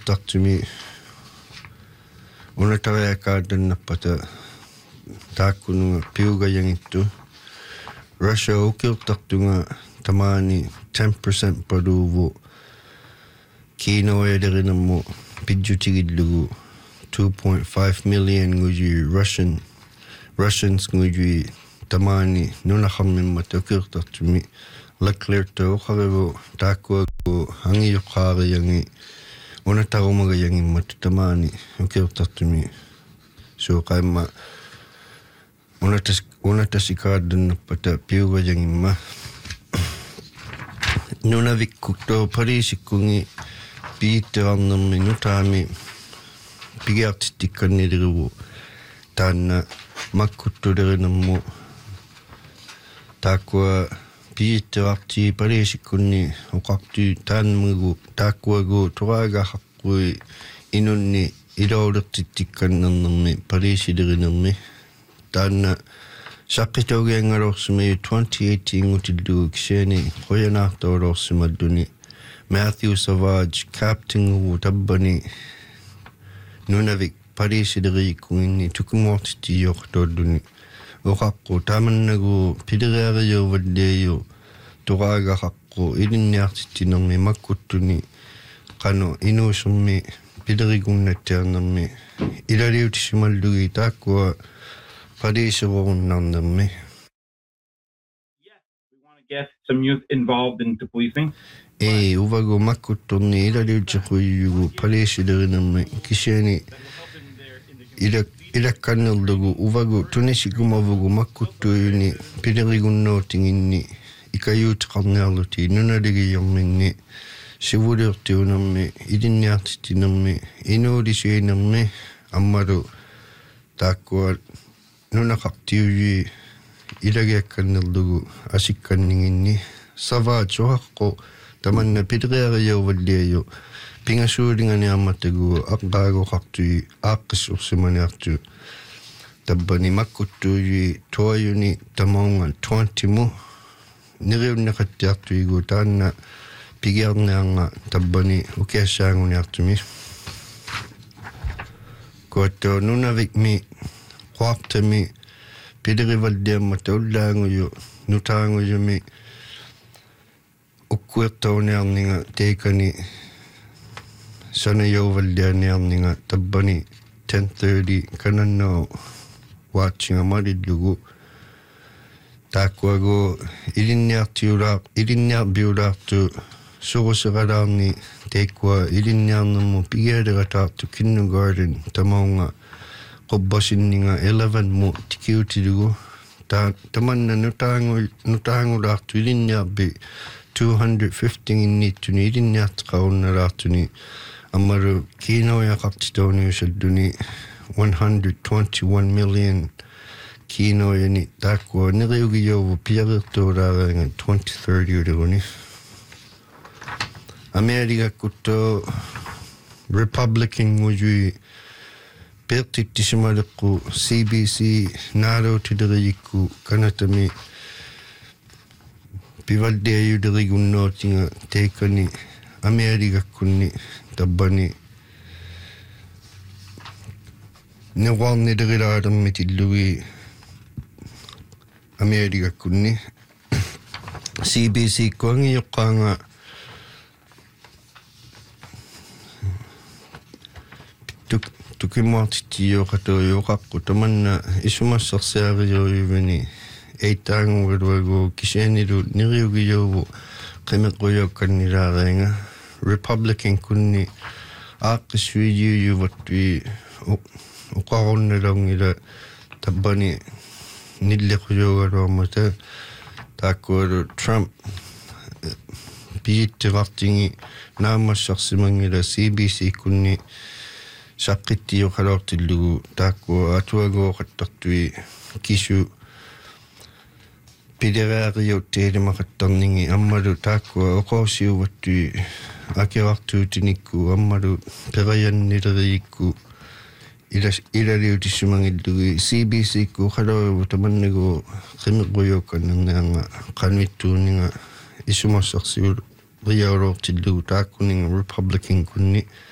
ukiortartumi unatariakaadannarpata taakkununga piugajangittu Russia ukiortartunga tamaani 10% paduuvu kiinoyaderinammu pidjutigillugu 2.5 million ngujui Russians ngujui tamaani nunaxammimmat ukiortartumi laklerto uqarigu taakkuagu angiyuqqaariyangi unatarumaga tamaani ukiortartumi suuqaimma unatasikaadannarpata piugajangimma nunavikkukto pariisikkungi piitterarnermi nutaami pigiartittikkannilirigu taanna makkuttulernermu taakkua piitterarti pariisikkunni uqartu taanmugu taakkuagu turaagahaqqui inunni ilaulertittikkannernermi pariisilerinermi taanna saqqitaugiangalorsuми 2018 ngutillugu kisiani qoyanaartoolorsimalluni Matthew Savage captain tabbani nunavik pariisileriikkunginni tukumuartittiiortolluni uqaqqu taamannagu pileriariuvalliayu turaagahaqqu ilinniartittinermi makkuttuni qanu inuusermi pilerigunnattiarnermi ilaliutissimallugi taakkua pariiserorunnaarnermi. Yes, we want to get some youth involved into policing. Uvagu makkuttorni ilaliutiquyugu pariisilerinermi kisiani ilakkannerlugu uvagu tunisikumavugu makkuttuyuni pilerigunnootinginni ikayuutiqarniarluti nunaligiyorminni sivuliortiunermi ilinniartittinermi inuulisiinermi ammalu taakkua nunaqartiuyi ilagiakkannerlugu asikkanninginni savaajohaqqu tamanna pileriariauvalliayu pingasuulingani ammatagu aqqaagoqartui aaqqissursimaniartu tabbani makkuttuuyi tuayuni tamaunga 20 mu niriunneqattiartuigu taanna pigiarnianga tabbani ukiassaanguniartumi kuatto nunavikmi quartami pilerivalliammata ullaanguyu nutaanguyumi ukkuertauniarninga teikani sanayauvallianiarninga tabbani 10:30 kanannao watchinga malillugu taakkuagu ilinniarbiulaartu suruseralaarni teikkua ilinniarnermu pigialerataartu kindergarten tamaunga qubbasinninga 11 mu tikiutilugu tamanna nutaangulaartu ilinniarbi 250 inniittuni ilinniarteqarunnalaartuni ammalu kiinoyaqartitooniusalluni 121 million kiinoyani taakkua neriugiyauvu piarirtuulaaraanga 2030 uliguni Amerikakkutto Republican ngujui pertittisimalekku CBC naalootileriyikku kanatami pivalliayulerigunnootinga teikani Amerikakkunni tabbani newarnilerilaarermitillugi Amerikakkunni CBC kuangiyoqqaanga tukimuartittiyoqatoyoqaqqu tamanna isumassersiariyoyuvani eittaangugaluagu kisianilu niriugiyauvu qimeqquyaukkannilaareanga Republican kunni aaqqissuiyuyuvattui uqarunnalaungila tabbani nillequyugaluarmata taakkualu Trump piittiqartingi naamassarsimangila CBC kunni saqqittiyoqalortillugu taakkua atuaguoqattartui kisu pileriariutteelimaqattarningi ammalu taakkua oqorsiuvattui akirartuutinikku ammalu perayannileriikku ilaliutissimangillugi CBC ku qaloivu tamannigu qimeqquyuukkannерниanga qanmittuuninga isumassarsiul riaulortillugu taakkuninga Republican kunni